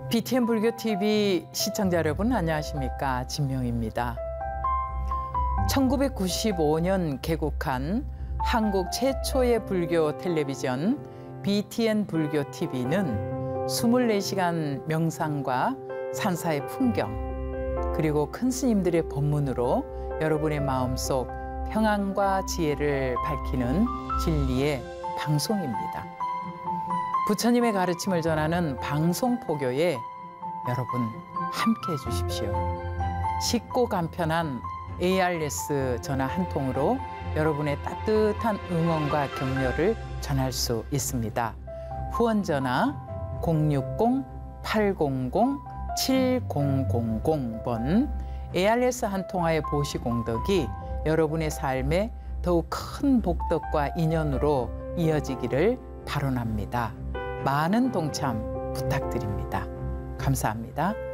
BTN 불교TV 시청자 여러분 안녕하십니까? 진명입니다. 1995년 개국한 한국 최초의 불교 텔레비전 BTN 불교TV는 24시간 명상과 산사의 풍경 그리고 큰 스님들의 법문으로 여러분의 마음속 평안과 지혜를 밝히는 진리의 방송입니다. 부처님의 가르침을 전하는 방송포교에 여러분 함께해 주십시오. 쉽고 간편한 ARS 전화 한 통으로 여러분의 따뜻한 응원과 격려를 전할 수 있습니다. 후원 전화 060-800-7000번 ARS 한 통화의 보시공덕이 여러분의 삶에 더욱 큰 복덕과 인연으로 이어지기를 발언합니다. 많은 동참 부탁드립니다. 감사합니다.